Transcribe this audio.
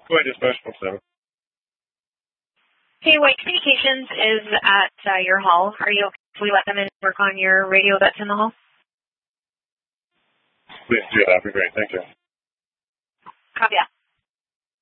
Go ahead, dispatch 1-7. Hey, White Communications is at your hall. Are you okay if we let them in and work on your radio that's in the hall? Please do that. That'd be great. Thank you. Copy that.